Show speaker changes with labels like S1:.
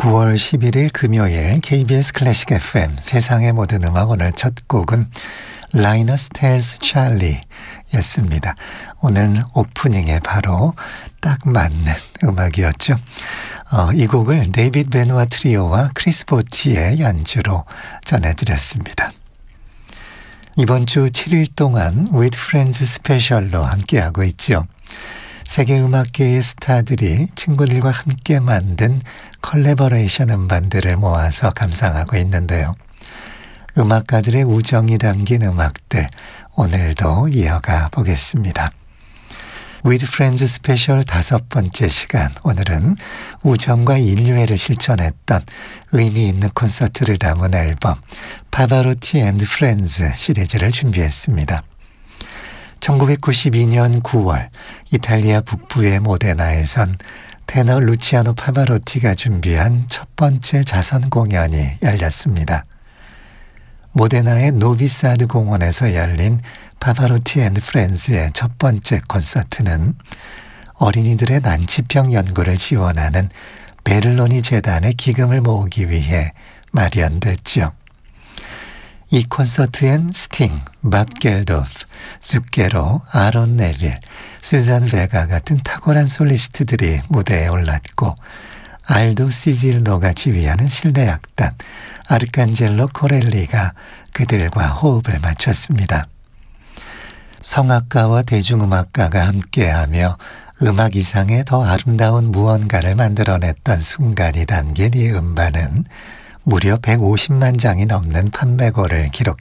S1: 9월 11일 금요일 KBS 클래식 FM 세상의 모든 음악 오늘 첫 곡은 라이너스 텔스 찰리 였습니다. 오늘 오프닝에 바로 딱 맞는 음악이었죠. 이 곡을 데이빗 베누아 트리오와 크리스 보티의 연주로 전해드렸습니다. 이번 주 7일 동안 With Friends 스페셜로 함께하고 있죠. 세계 음악계의 스타들이 친구들과 함께 만든 컬래버레이션 음반들을 모아서 감상하고 있는데요. 음악가들의 우정이 담긴 음악들 오늘도 이어가 보겠습니다. With Friends 스페셜 5번째 시간, 오늘은 우정과 인류애를 실천했던 의미 있는 콘서트를 담은 앨범 파바로티 앤드 프렌즈 시리즈를 준비했습니다. 1992년 9월 이탈리아 북부의 모데나에선 테너 루치아노 파바로티가 준비한 첫 번째 자선 공연이 열렸습니다. 모데나의 노비사드 공원에서 열린 파바로티 앤드 프렌즈의 첫 번째 콘서트는 어린이들의 난치병 연구를 지원하는 베를로니 재단의 기금을 모으기 위해 마련됐죠. 이 콘서트엔 스팅, 밥 겔도프, zucchero, 아론 네빌, 수잔 베가 같은 탁월한 솔리스트들이 무대에 올랐고 알도 시질로가 지휘하는 실내 악단 아르칸젤로 코렐리가 그들과 호흡을 맞췄습니다. 성악가와 대중음악가가 함께하며 음악 이상의 더 아름다운 무언가를 만들어냈던 순간이 담긴 이 음반은 무려 150만 장이 넘는 판매고를